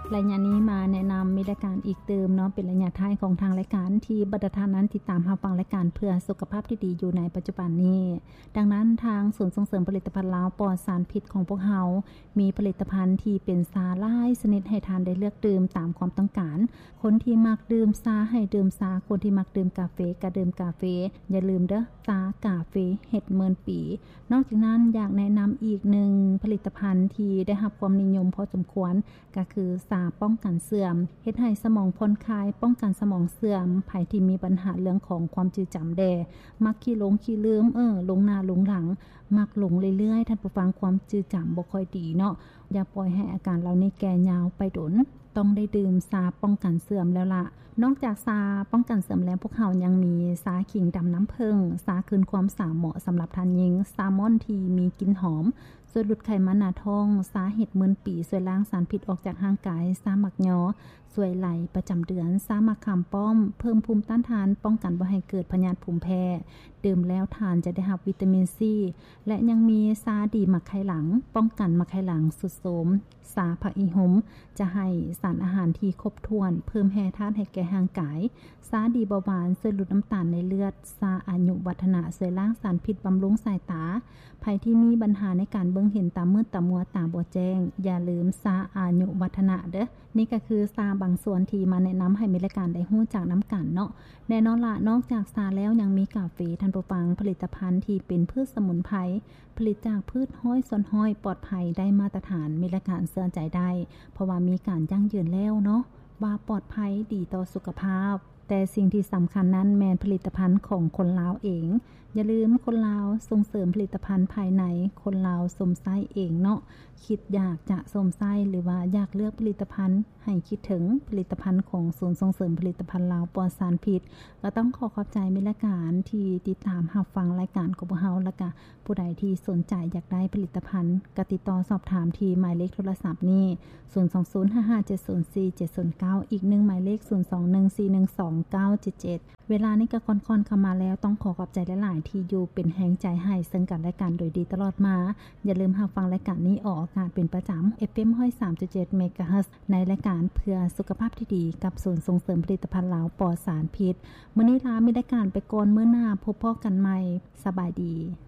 รายงานนี้มาแนะนำมีรายการอีกเติมเนาะเป็นรายงานท้ายของทางรายการที่บรรดาท่านนั้นติดตามรับฟังรายการเพื่อสุขภาพที่ดีอยู่ในปัจจุบันนี้ดังนั้นทางศูนย์ส่งเสริมผลิตภัณฑ์ลาวปลอดสารพิษของพวกเฮามีผลิตภัณฑ์ที่เป็นสาหร่ายชนิดให้ทานได้เลือกดื่มตามความต้องการคนที่มักดื่มชาให้ดื่มชาคนที่มักดื่มกาแฟก็ดื่มกาแฟอย่าลืมเด้อชากาแฟเฮ็ดเมินปีนอกจากนั้นอยากแนะนำอีกหนึ่งผลิตภัณฑ์ที่ได้รับความนิยมพอสมควรก็คือป้องกันเสื่อมเฮ็ดให้สมองผ่อนคลายป้องกันสมองเสื่อมไผที่มีปัญหาเรื่องของความจืดจำแดมักขี้หลงขี้ลืมหลงหน้าหลงหลังมักหลงเรื่อยๆท่านผู้ฟังความจืดจำบ่ค่อยดีเนาะอย่าปล่อยให้อาการเหล่านี้แก่ยาวไปดนต้องได้ดื่มซาป้องกันเสื่อมแล้วล่ะนอกจากซาป้องกันเสื่อมแล้วพวกเขายังมีซาขิงดำน้ำผึ้งซาคืนความสาวเหมาะสำหรับทานหญิงซามอนที่มีกลิ่นหอมช่วยลดไขมันหน้าท้องซาเห็ดมึนปีช่วยล้างสารพิษออกจากร่างกายซาหมักยอช่วยไหลประจำเดือนซาหมักขามป้อมเพิ่มภูมิต้านทานป้องกันบ่ให้เกิดพยาธิภูมิแพ้ดื่มแล้วทานจะได้รับวิตามินซีและยังมีซาดีหมักไขหลังป้องกันหมักไขหลังสุดโทรมซาผักอีหมจะให้สารอาหารที่ครบถ้วนเพิ่มแร่ธาตุให้แก่ร่างกายซาดีเบาหวานช่วยลดน้ำตาลในเลือดซาอายุวัฒนะช่วยล้างสารพิษบำรุงสายตาใครที่มีปัญหาในการเบิ่งเห็นตามืดตามัวตาบ่แจ้งอย่าลืมซาอายุวัฒนะเด้อนี่ก็คือซาบางส่วนที่มาแนะนำให้มีรายการได้ฮู้จักน้ำกันเนาะแน่นอนละนอกจากซาแล้วยังมีกาแฟท่านผู้ฟังผลิตภัณฑ์ที่เป็นพืชสมุนไพรผลิตจากพืชห้อยส่วนห้อยปลอดภัยได้มาตรฐานมีรายการเชื่อใจได้เพราะว่ามีการยั่งยืนแล้วเนาะว่าปลอดภัยดีต่อสุขภาพแต่สิ่งที่สำคัญนั้นแมนผลิตภัณฑ์ของคนลาวเองอย่าลืมคนลาวส่งเสริมผลิตภัณฑ์ภายในคนลาวสมไส้เองเนาะคิดอยากจะสมไส้หรือว่าอยากเลือกผลิตภัณฑ์ให้คิดถึงผลิตภัณฑ์ของศูนย์ส่งเสริมผลิตภัณฑ์ลาวปลอดสารพิษก็ต้องขอบใจมิตรการที่ติดตามรับฟังรายการของพวกเราและก็ผู้ใดที่สนใจอยากได้ผลิตภัณฑ์ก็ติดต่อสอบถามที่หมายเลขโทรศัพท์นี้02055704709อีก1หมายเลข0214122977เวลานี้ก็ค่อนเข้ามาแล้วต้องขอบใจหลายๆที่อยู่เป็นแรงใจให้ซึ่งกันและกันโดยดีตลอดมาอย่าลืมรับฟังรายการนี้ออกอากาศเป็นประจำ FM 103.7 เมกะเฮิรตซ์ในรายการเพื่อสุขภาพที่ดีกับศูนย์ส่งเสริมผลิตภัณฑ์ลาวปลอดสารพิษมื้อนี้ลามีรายการไปก่อนมื้อหน้าพบกันใหม่สบายดี